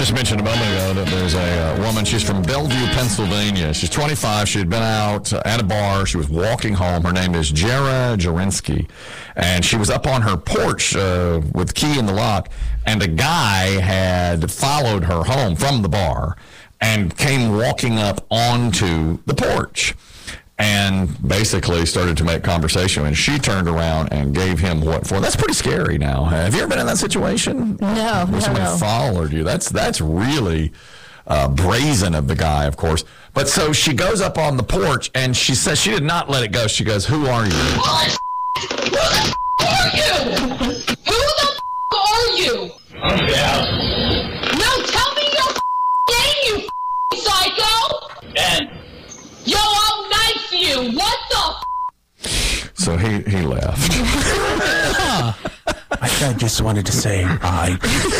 Just mentioned a moment ago that there's a woman. She's from Bellevue, Pennsylvania. She's 25. She had been out at a bar. She was walking home. Her name is Jara Jarinsky. And she was up on her porch with the key in the lock. And a guy had followed her home from the bar and came walking up onto the porch. And basically started to make conversation, and she turned around and gave him what for. That's pretty scary now. Have you ever been in that situation? No, where someone followed you. That's really brazen of the guy, of course. But so she goes up on the porch, and she says she did not let it go. She goes, "Who are you?" Who the are you? Who the are you? Yeah. No, tell me your name, you psycho. Ben. Yo, I'll knife you. What the So he left. I just wanted to say hi.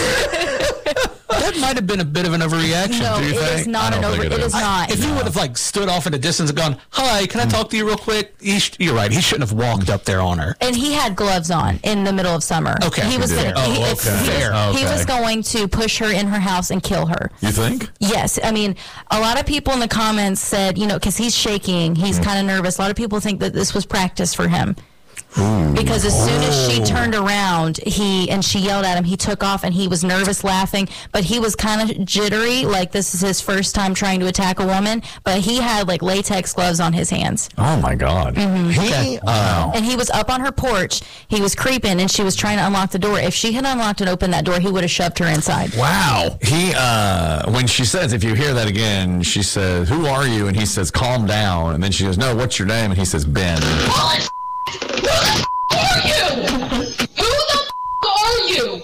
That might have been a bit of an overreaction. No, Do you it think? is not I an don't over. think It is not. If you would have like stood off in a distance and gone, "Hi, can I talk to you real quick?" You're right. He shouldn't have walked up there on her. And he had gloves on in the middle of summer. Okay. He was He did. there. Oh, okay. Fair. He was Okay. going to push her in her house and kill her. You think? Yes. I mean, a lot of people in the comments said, because he's shaking, he's kind of nervous. A lot of people think that this was practice for him. Because as soon as she turned around, she yelled at him, he took off and he was nervous, laughing, but he was kind of jittery, like this is his first time trying to attack a woman, but he had like latex gloves on his hands. Oh my God. And he was up on her porch, he was creeping, and she was trying to unlock the door. If she had unlocked and opened that door, he would have shoved her inside. Wow. He when she says, if you hear that again, she says, "Who are you?" And he says, "Calm down." And then she goes, "No, what's your name?" And he says, "Ben." Who the are you? Who the are you?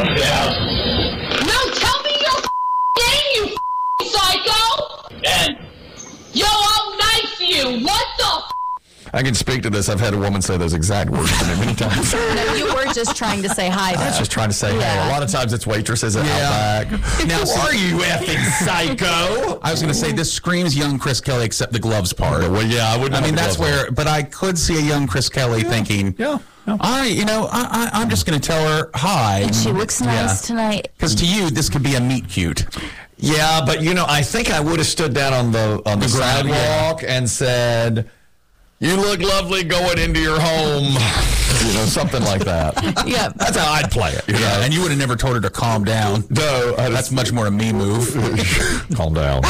Yeah. No, tell me your name, you psycho. Ben. Yo, I'll knife you. What the I can speak to this. I've had a woman say those exact words to me many times. No, you were just trying to say hi, I was though. just trying to say, hey, Yeah. a lot of times it's waitresses at Outback. Now, Who are you, effing psycho? I was going to say this screams young Chris Kelly, except the gloves part. Well, yeah, I wouldn't. I mean, have that's the gloves where. But I could see a young Chris Kelly thinking, Yeah. I'm just going to tell her hi. And she looks nice tonight. Because to you, this could be a meet cute. Yeah, but I think I would have stood down on the ground, sidewalk and said, "You look lovely going into your home," something like that. Yeah. That's how I'd play it. Yeah, and you would have never told her to calm down. No, That's much more a me move. calm down.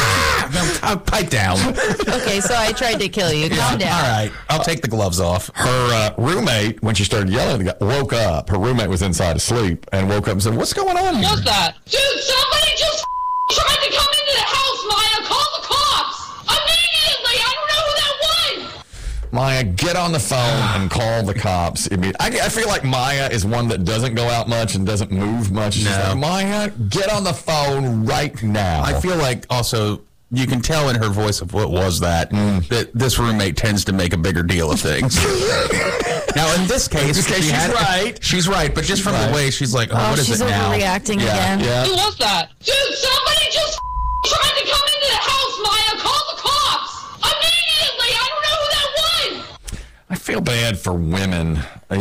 Pipe down. Okay, so I tried to kill you. Calm down. All right, I'll take the gloves off. Her roommate, when she started yelling, woke up. Her roommate was inside asleep and woke up and said, "What's going on here?" What's that? Dude, somebody just tried to come into the house, Maya. Call the cops. Immediately. I don't know who that was. Maya, get on the phone and call the cops. I feel like Maya is one that doesn't go out much and doesn't move much. She's like, Maya, get on the phone right now. I feel like also you can tell in her voice of what was that this roommate tends to make a bigger deal of things. Now, in this case, She's right, but just from the way she's like, what is she's it now? overreacting again. Yeah. Who was that? Dude, somebody just tried to come into the house, Maya. Call the cops. Immediately. I don't know who that was. I feel bad for women,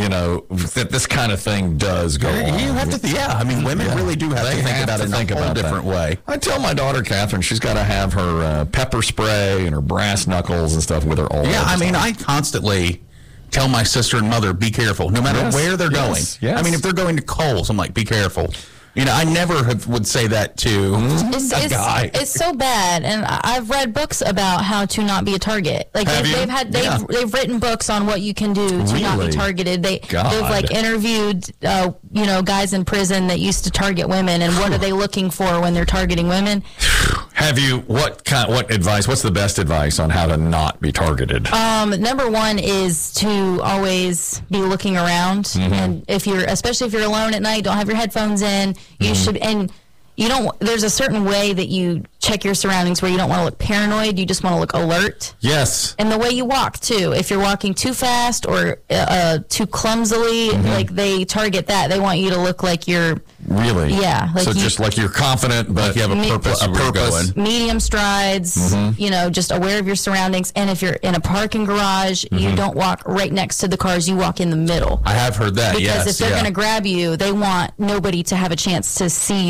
that this kind of thing does go on. You have to, I mean, women really do have to think about it in a whole different way. I tell my daughter, Catherine, she's got to have her pepper spray and her brass knuckles and stuff with her all Yeah, the I mean, time. I constantly tell my sister and mother, be careful, no matter where they're going. Yes. I mean, if they're going to Kohl's, I'm like, be careful. I never would say that to a guy. It's so bad, and I've read books about how to not be a target. Like Have you? they've written books on what you can do to not be Really? targeted. They've God. interviewed guys in prison that used to target women, and what are they looking for when they're targeting women? Have you, what advice, what's the best advice on how to not be targeted? Number one is to always be looking around, and especially if you're alone at night, don't have your headphones in. You should, and you don't. There's a certain way that you check your surroundings where you don't want to look paranoid. You just want to look alert. Yes. And the way you walk too. If you're walking too fast or too clumsily, like they target that. They want you to look like you're Really? Yeah. So just like you're confident, but you have a purpose. medium strides, just aware of your surroundings. And if you're in a parking garage, you don't walk right next to the cars, you walk in the middle. I have heard that, Because if they're going to grab you, they want nobody to have a chance to see you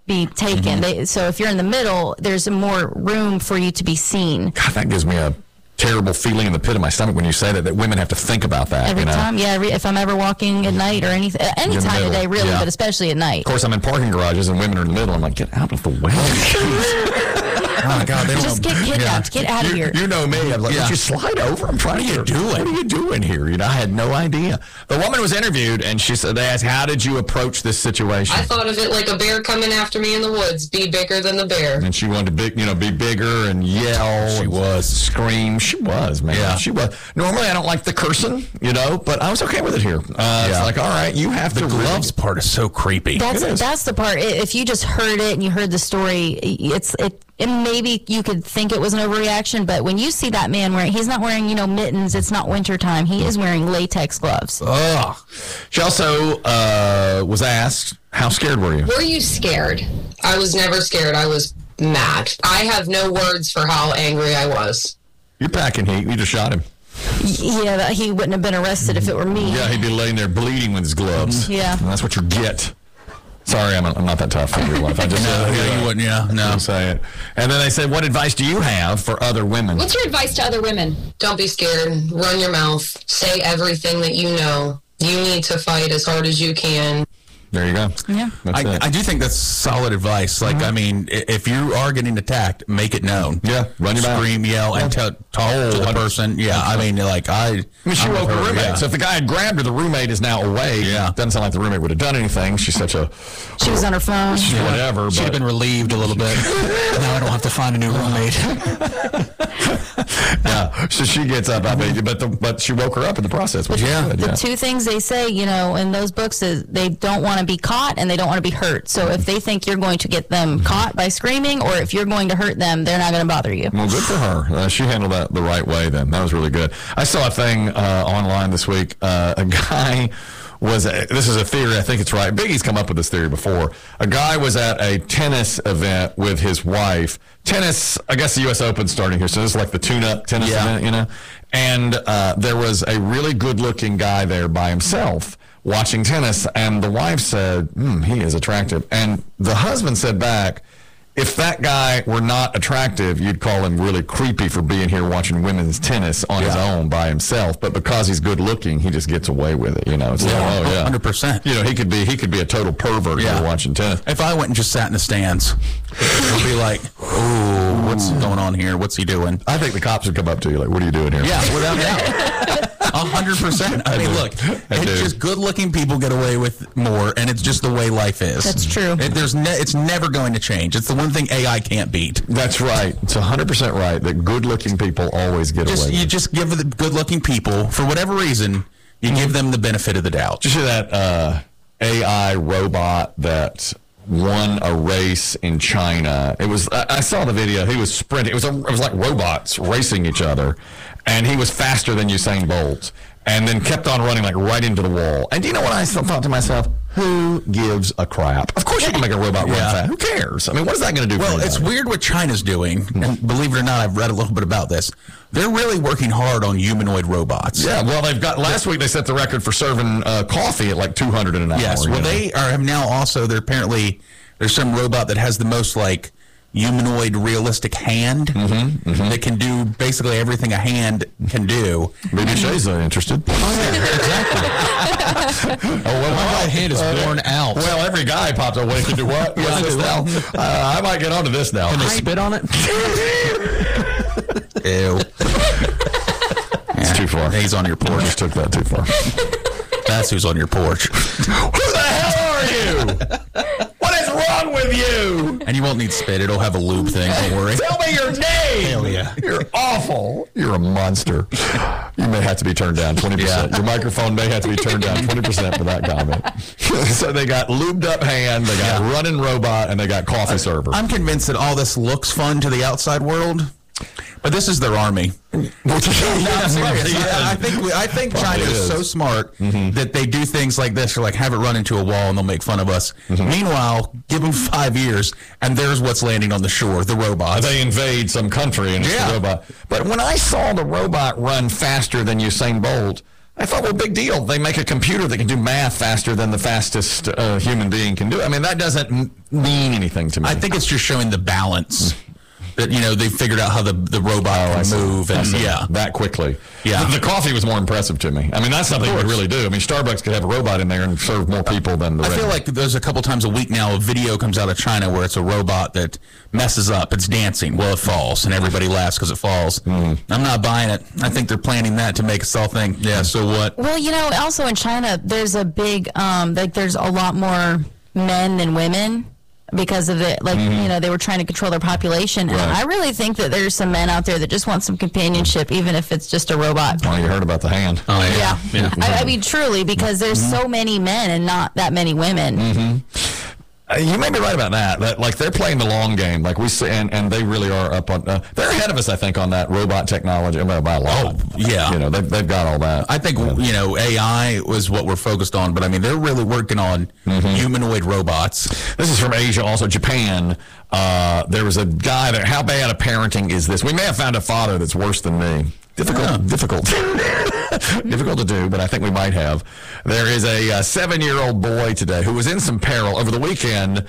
be taken. So if you're in the middle, there's more room for you to be seen. God, that gives me a terrible feeling in the pit of my stomach when you say that women have to think about that. Every time, if I'm ever walking at night or any time of day, really, but especially at night. Of course, I'm in parking garages and women are in the middle. I'm like, get out of the way. Oh, God, they just get kidnapped. Get out of here. You know me. I'm like, would you slide over? I'm trying to do it. What are you doing here? I had no idea. The woman was interviewed, and she said, they asked, how did you approach this situation? I thought of it like a bear coming after me in the woods. Be bigger than the bear. And she wanted to be bigger and yell. She was. Scream. She was, man. Yeah. She was. Normally, I don't like the cursing, but I was okay with it here. It's like, all right, you have the gloves part is so creepy. That's the part. If you just heard it and you heard the story, and maybe you could think it was an overreaction, but when you see that man he's not wearing, mittens, it's not wintertime. He is wearing latex gloves. Ugh. She also was asked, how scared were you? Were you scared? I was never scared. I was mad. I have no words for how angry I was. You're packing heat. You just shot him. Yeah, he wouldn't have been arrested if it were me. Yeah, he'd be laying there bleeding with his gloves. Yeah. And that's what you get. Sorry, I'm not that tough in real life. I just you wouldn't. No. Say it. And then they said, what advice do you have for other women? What's your advice to other women? Don't be scared. Run your mouth. Say everything that you know. You need to fight as hard as you can. There you go. Yeah. I do think that's solid advice. Like, I mean, if you are getting attacked, make it known. Yeah. Run your mouth. Scream, yell, and tell the person. Yeah. I mean, she woke her roommate. Yeah. So if the guy had grabbed her, the roommate is now awake. Yeah. Doesn't sound like the roommate would have done anything. She's such a... She was on her phone. Whatever. She'd have been relieved a little bit. Now I don't have to find a new roommate. Yeah. So she gets up, but she woke her up in the process. The two things they say, in those books is they don't want to be caught and they don't want to be hurt. So if they think you're going to get them caught by screaming, or if you're going to hurt them, they're not going to bother you. Well, good for her. She handled that the right way then. That was really good. I saw a thing online this week. A guy this is a theory, I think it's right. Biggie's come up with this theory before. A guy was at a tennis event with his wife. Tennis, I guess the U.S. Open's starting here, so this is like the tune-up tennis event, And there was a really good-looking guy there by himself watching tennis, and the wife said, he is attractive. And the husband said back, if that guy were not attractive, you'd call him really creepy for being here watching women's tennis on his own by himself. But because he's good looking, he just gets away with it. It's 100%. He could be a total pervert here watching tennis. If I went and just sat in the stands, it'd be like, oh, what's going on here? What's he doing? I think the cops would come up to you like, what are you doing here? Yeah, without doubt. 100%. I mean, look, it's just good-looking people get away with more, and it's just the way life is. That's true. It's never going to change. It's the one thing AI can't beat. That's right. It's 100% right that good-looking people always get away with. You just give the good-looking people, for whatever reason, you give them the benefit of the doubt. Did you see that AI robot that won a race in China? I saw the video. He was sprinting. It was like robots racing each other, and he was faster than Usain Bolt, and then kept on running like right into the wall. And do you know what I thought to myself? Who gives a crap? Of course you can make a robot run fast. Who cares? I mean, what is that going to do? Well, it's weird what China's doing, and believe it or not, I've read a little bit about this. They're really working hard on humanoid robots. Yeah, well, last week they set the record for serving coffee at like 200 an hour. Yes, well, they have now also, there's some robot that has the most like humanoid realistic hand that can do basically everything a hand can do. Maybe Shay's interested. Oh, yeah, exactly. My hand is worn out. Well, every guy pops up. What can do what? What's this now? I might get onto this now. Can they spit on it? Ew. It's too far. He's on your porch. Just took that too far. That's who's on your porch. Who the hell are you? What is wrong with you? And you won't need spit. It'll have a lube thing. Don't worry. Tell me your name. Hell yeah. You're awful. You're a monster. You may have to be turned down 20%. Yeah. Your microphone may have to be turned down 20% for that comment. So they got lubed up hand, they got running robot, and they got coffee server. I'm convinced that all this looks fun to the outside world, but this is their army. I think China is so smart that they do things like this, or like have it run into a wall and they'll make fun of us. Meanwhile, give them 5 years and there's what's landing on the shore, the robots. They invade some country and it's the robot. But when I saw the robot run faster than Usain Bolt, I thought, well, big deal. They make a computer that can do math faster than the fastest human being can do. I mean, that doesn't mean anything to me. I think it's just showing the balance. That, they figured out how the robot can move. And that quickly. Yeah. The coffee was more impressive to me. I mean, that's something you could really do. I mean, Starbucks could have a robot in there and serve more people than the I regular. feel like there's a couple times a week now a video comes out of China where it's a robot that messes up. It's dancing. Well, it falls, and everybody laughs because it falls. I'm not buying it. I think they're planning that to make us all think, yeah, so what? Well, also in China, there's a big, there's a lot more men than women. Because of it, they were trying to control their population. And I really think that there's some men out there that just want some companionship, even if it's just a robot. Oh, you heard about the hand. Oh, yeah. I mean, truly, because there's so many men and not that many women. You may be right about that. Like, they're playing the long game. Like we see, and they really are up on. They're ahead of us, I think, on that robot technology by a lot. Yeah. They've got all that. I think AI was what we're focused on, but I mean they're really working on humanoid robots. This is from Asia, also Japan. There was a guy that. How bad a parenting is this? We may have found a father that's worse than me. Difficult to do, but I think we might have. There is a 7-year-old boy today who was in some peril over the weekend.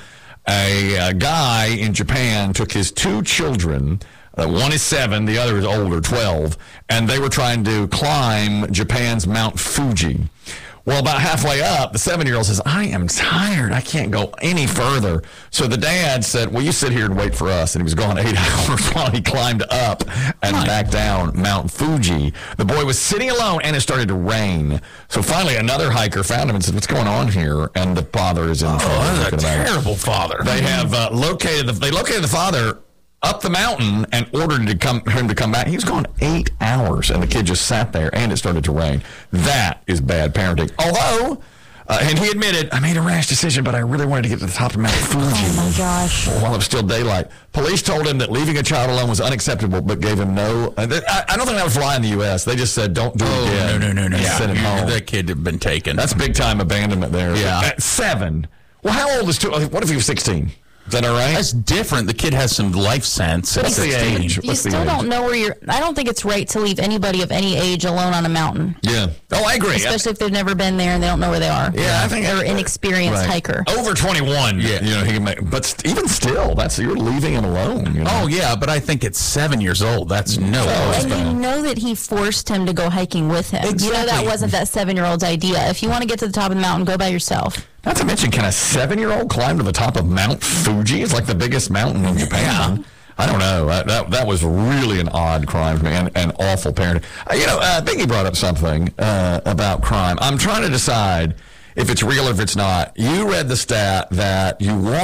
A guy in Japan took his 2 children. One is 7, the other is older, 12, and they were trying to climb Japan's Mount Fuji. Well, about halfway up, the 7-year-old says, I am tired. I can't go any further. So the dad said, well, you sit here and wait for us. And he was gone 8 hours while he climbed up and back down Mount Fuji. The boy was sitting alone, and it started to rain. So finally, another hiker found him and said, what's going on here? And the father is in trouble. Oh, that's a terrible father. They have located the father up the mountain and ordered him to come back. He was gone 8 hours, and the kid just sat there, and it started to rain. That is bad parenting. Although, and he admitted, I made a rash decision, but I really wanted to get to the top of Mount Fuji. Oh, my gosh. While it was still daylight. Police told him that leaving a child alone was unacceptable, but gave him no... I don't think that would fly in the U.S. They just said, don't do it again. No. And send him home. That kid had been taken. That's big-time abandonment there. Yeah. At 7. Well, how old is 2? What if he was 16? Is that all right? That's different. The kid has some life sense. What's the age? You still don't know where you're... I don't think it's right to leave anybody of any age alone on a mountain. Yeah. Oh, I agree. Especially if they've never been there and they don't know where they are. Yeah, I think... They're an inexperienced hiker. Over 21. Yeah. He can make... But even still, you're leaving him alone. Oh, yeah, but I think at 7 years old, that's no... And you know that he forced him to go hiking with him. Exactly. You know that wasn't that 7-year-old's idea. If you want to get to the top of the mountain, go by yourself. Not to mention, can a 7-year-old climb to the top of Mount Fuji? It's like the biggest mountain in Japan. Yeah. I don't know. That was really an odd crime to me and awful parenting. Biggie brought up something about crime. I'm trying to decide if it's real or if it's not. You read the stat that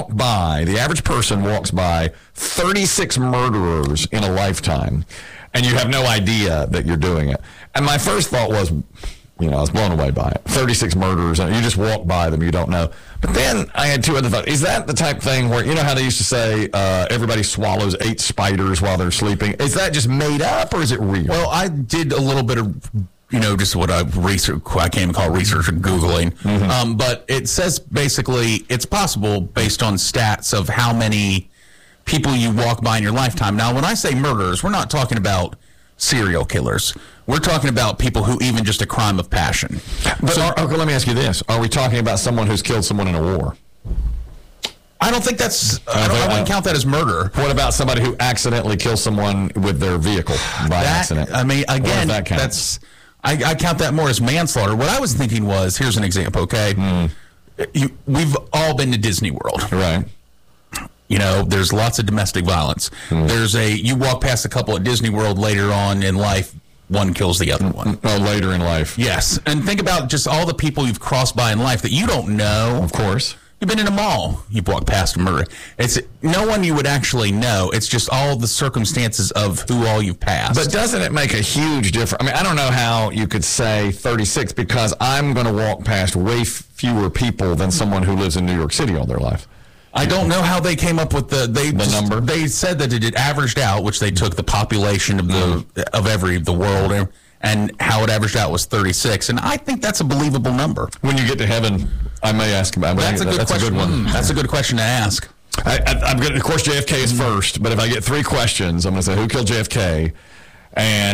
the average person walks by 36 murderers in a lifetime, and you have no idea that you're doing it. And my first thought was... I was blown away by it. 36 murderers, and you just walk by them, you don't know. But then I had 2 other thoughts. Is that the type of thing where, how they used to say everybody swallows 8 spiders while they're sleeping? Is that just made up, or is it real? Well, I did a little bit of, just what I came call research and Googling. Mm-hmm. But it says basically it's possible based on stats of how many people you walk by in your lifetime. Now, when I say murderers, we're not talking about serial killers. We're talking about people who even just a crime of passion. But let me ask you this. Are we talking about someone who's killed someone in a war? I don't think that's... I wouldn't count that as murder. What about somebody who accidentally kills someone with their vehicle by accident? I mean, again, that's... I count that more as manslaughter. What I was thinking was, here's an example, okay? We've all been to Disney World. Right. There's lots of domestic violence. You walk past a couple at Disney World later on in life, one kills the other one. Oh, later in life. Yes. And think about just all the people you've crossed by in life that you don't know. Of course. You've been in a mall. You've walked past a murder. It's no one you would actually know. It's just all the circumstances of who all you've passed. But doesn't it make a huge difference? I mean, I don't know how you could say 36 because I'm going to walk past way fewer people than someone who lives in New York City all their life. I don't know how they came up with the number. They said that it averaged out, which they took the population of the world and how it averaged out was 36, and I think that's a believable number. When you get to heaven, I may ask about that. That's a good one. That's a good question to ask. I'm going. Of course, JFK is first, but if I get 3 questions, I'm going to say who killed JFK, and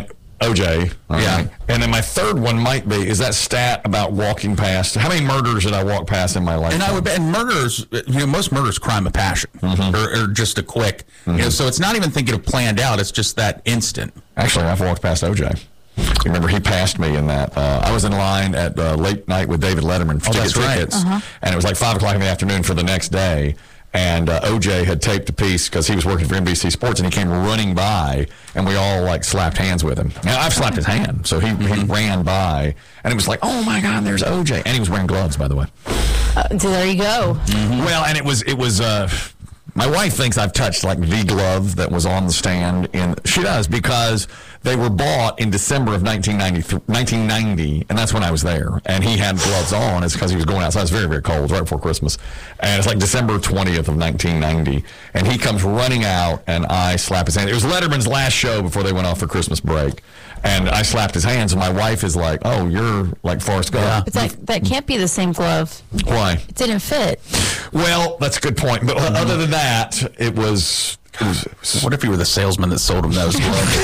OJ. Yeah. Right. And then my third one might be, is that stat about walking past. How many murders did I walk past in my life? And I would bet, and murders, most murders, crime of passion, or just a quick, so it's not even thinking of planned out. It's just that instant. Actually, I've walked past OJ. Remember, he passed me in that. I was in line at Late Night with David Letterman for tickets, and it was like 5 o'clock in the afternoon for the next day. And OJ had taped a piece because he was working for NBC Sports, and he came running by, and we all like slapped hands with him. Now I've slapped his hand, so he ran by, and it was like, oh my God, there's OJ, and he was wearing gloves, by the way. So there you go. Well, and it was. My wife thinks I've touched like the glove that was on the stand. She does, because they were bought in December of 1990, and that's when I was there. And he had gloves on. It's because he was going outside. It's very, very cold. It was right before Christmas. And it's like December 20th of 1990. And he comes running out, and I slap his hand. It was Letterman's last show before they went off for Christmas break. And I slapped his hands, and my wife is like, oh, you're like Forrest Gump. But that can't be the same glove. Why? It didn't fit. Well, that's a good point. But other than that, it was. What if you were the salesman that sold him those gloves?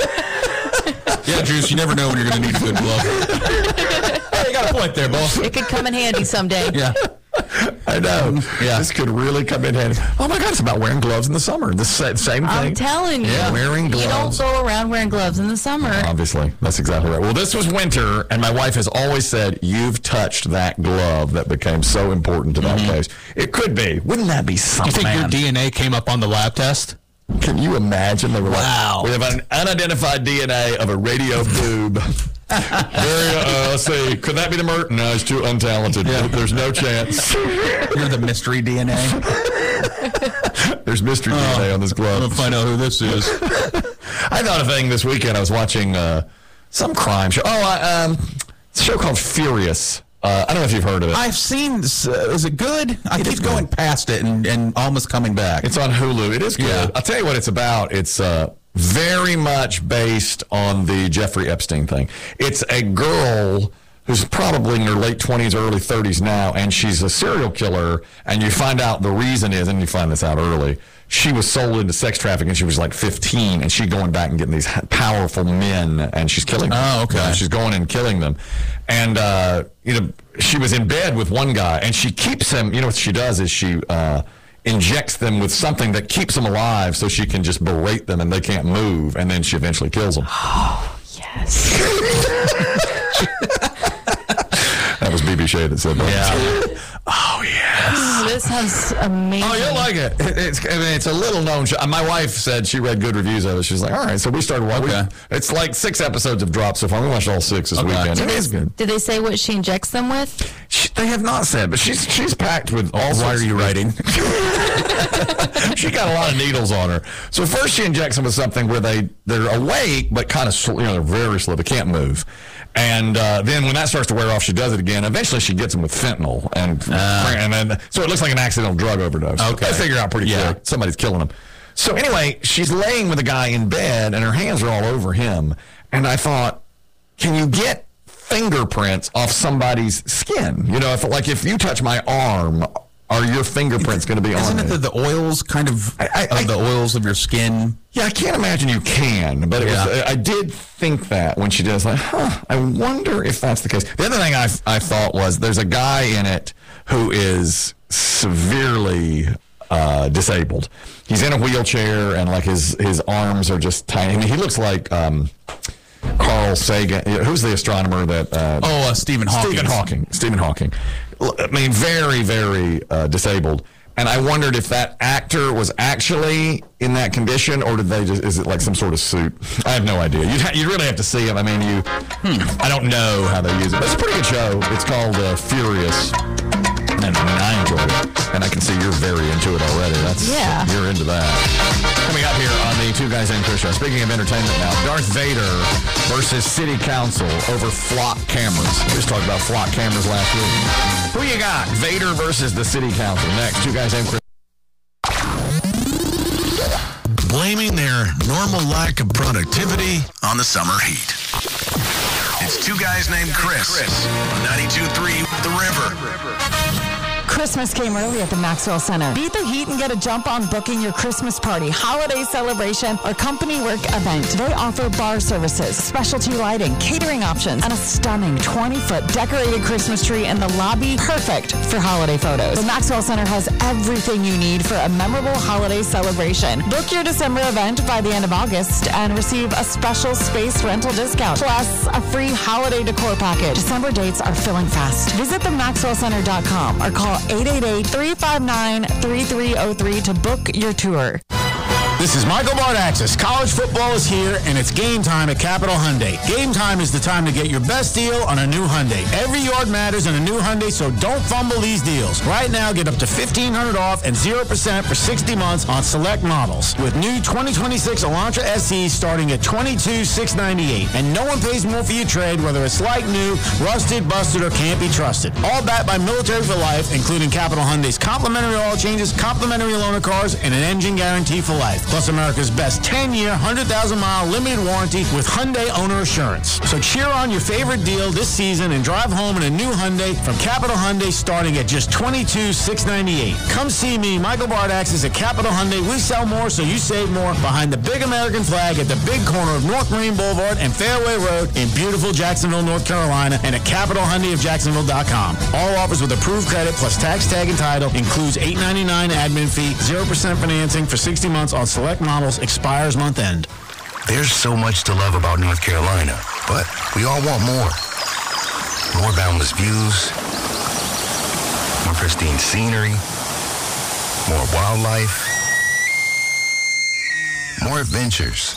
Yeah, Juice, you never know when you're going to need a good glove. Hey, you got a point there, boss. It could come in handy someday. Yeah. I know. Yeah. This could really come in handy. Oh, my God, it's about wearing gloves in the summer. The same thing. I'm telling you. Yeah. Wearing gloves. You don't go around wearing gloves in the summer. Obviously. That's exactly right. Well, this was winter, and my wife has always said, you've touched that glove that became so important to that case. It could be. Wouldn't that be something? You think your DNA came up on the lab test? Can you imagine? They were Wow. like, we have an unidentified DNA of a radio boob. Let's see. Could that be the murder? No, he's too untalented. Yeah. There's no chance. You're the mystery DNA. There's mystery DNA on this glove. I'm going to find out who this is. I thought a thing this weekend. I was watching some crime show. It's a show called Furious. I don't know if you've heard of it. I've seen. Is it good? I keep going past it and almost coming back. It's on Hulu. It is good. Yeah. I'll tell you what it's about. It's very much based on the Jeffrey Epstein thing. It's a girl who's probably in her late 20s, early 30s now, and she's a serial killer, and you find out the reason is, and you find this out early, she was sold into sex trafficking. She was like 15, and she's going back and getting these powerful men, and she's killing them. Oh, okay. You know, she's going and killing them. And, she was in bed with one guy, and she keeps him, what she does is she injects them with something that keeps them alive so she can just berate them and they can't move, and then she eventually kills them. Oh, yes. That was BB Shea that said that. Yeah. Oh, yes. Oh, this sounds amazing. Oh, you'll like it. It's a little known show. My wife said she read good reviews of it. She's like, all right, so we started watching. Okay. It's like 6 episodes have dropped so far. We watched all 6 this weekend. It is good. Did they say what she injects them with? They have not said, but she's packed with all sorts. Why are you writing? She got a lot of needles on her. So first she injects them with something where they're awake, but kind of, they're very slow. They can't move. And then when that starts to wear off, she does it again. Eventually, she gets them with fentanyl, and then so it looks like an accidental drug overdose. Okay, they figure out pretty quick somebody's killing them. So anyway, she's laying with a guy in bed, and her hands are all over him. And I thought, can you get fingerprints off somebody's skin? If you touch my arm, are your fingerprints going to be on it? Isn't it the oils kind of the oils of your skin? Yeah, I can't imagine you can, but I did think that when she did. I was like, I wonder if that's the case. The other thing I thought was there's a guy in it who is severely disabled. He's in a wheelchair, and like his arms are just tiny. I mean, he looks like Carl Sagan. Who's the astronomer that? Stephen Hawking. Stephen Hawking. I mean, very, very disabled. And I wondered if that actor was actually in that condition, or is it like some sort of suit? I have no idea. You really have to see him. I mean, I don't know how they use it. But it's a pretty good show. It's called Furious. And I enjoy it. And I can see you're very into it already. You're into that. Coming up here on the Two Guys Named Chris show. Speaking of entertainment now, Darth Vader versus City Council over flock cameras. We just talked about flock cameras last week. Who you got? Vader versus the City Council. Next, Two Guys Named Chris. Blaming their normal lack of productivity on the summer heat. It's Two Guys Named Chris on 92.3 The River. Christmas came early at the Maxwell Center. Beat the heat and get a jump on booking your Christmas party, holiday celebration, or company work event. They offer bar services, specialty lighting, catering options, and a stunning 20-foot decorated Christmas tree in the lobby, perfect for holiday photos. The Maxwell Center has everything you need for a memorable holiday celebration. Book your December event by the end of August and receive a special space rental discount, plus a free holiday decor package. December dates are filling fast. Visit themaxwellcenter.com or call 888-359-3303 to book your tour. This is Michael Bardaxis. College football is here, and it's game time at Capital Hyundai. Game time is the time to get your best deal on a new Hyundai. Every yard matters in a new Hyundai, so don't fumble these deals. Right now, get up to $1,500 off and 0% for 60 months on select models. With new 2026 Elantra SEs starting at $22,698. And no one pays more for your trade, whether it's like new, rusted, busted, or can't be trusted. All backed by Military for Life, including Capital Hyundai's complimentary oil changes, complimentary loaner cars, and an engine guarantee for life. Plus America's best 10-year, 100,000-mile limited warranty with Hyundai Owner Assurance. So cheer on your favorite deal this season and drive home in a new Hyundai from Capital Hyundai starting at just $22,698. Come see me, Michael Bardaxis at Capital Hyundai. We sell more so you save more behind the big American flag at the big corner of North Marine Boulevard and Fairway Road in beautiful Jacksonville, North Carolina, and at CapitalHyundaiofJacksonville.com. All offers with approved credit plus tax tag and title includes $8.99 admin fee, 0% financing for 60 months on select models, expires month end. There's so much to love about North Carolina, but we all want more. More boundless views, more pristine scenery, more wildlife, more adventures,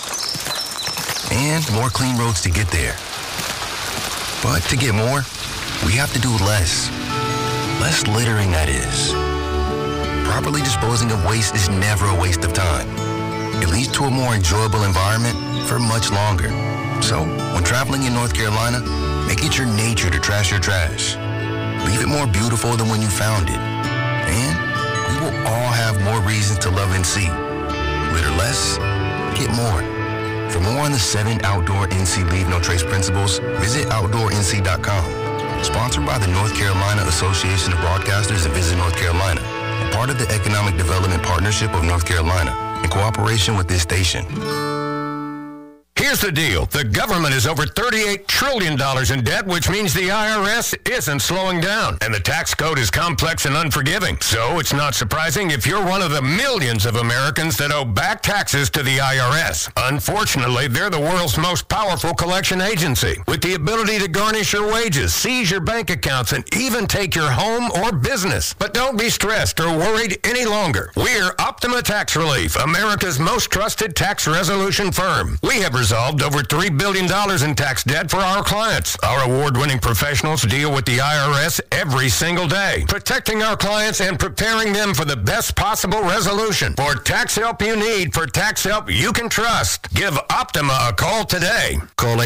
and more clean roads to get there. But to get more, we have to do less. Less littering, that is. Properly disposing of waste is never a waste of time. It leads to a more enjoyable environment for much longer. So, when traveling in North Carolina, make it your nature to trash your trash. Leave it more beautiful than when you found it. And we will all have more reasons to love NC. Litter less, get more. For more on the 7 outdoor NC Leave No Trace principles, visit OutdoorNC.com. Sponsored by the North Carolina Association of Broadcasters and Visit North Carolina. Part of the Economic Development Partnership of North Carolina, in cooperation with this station. Here's the deal. The government is over $38 trillion in debt, which means the IRS isn't slowing down. And the tax code is complex and unforgiving. So it's not surprising if you're one of the millions of Americans that owe back taxes to the IRS. Unfortunately, they're the world's most powerful collection agency, with the ability to garnish your wages, seize your bank accounts, and even take your home or business. But don't be stressed or worried any longer. We're Optima Tax Relief, America's most trusted tax resolution firm. We have resolved over $3 billion in tax debt for our clients. Our award-winning professionals deal with the IRS every single day, protecting our clients and preparing them for the best possible resolution. For tax help you need, for tax help you can trust, give Optima a call today. Call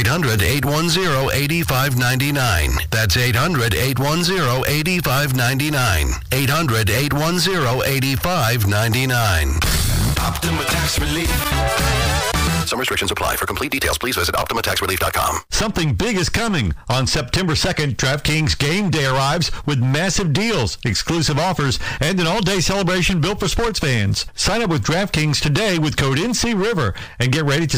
800-810-8599. That's 800-810-8599. 800-810-8599. Optima Tax Relief. Some restrictions apply. For complete details, please visit OptimaTaxRelief.com. Something big is coming. On September 2nd, DraftKings Game Day arrives with massive deals, exclusive offers, and an all-day celebration built for sports fans. Sign up with DraftKings today with code NCRiver and get ready to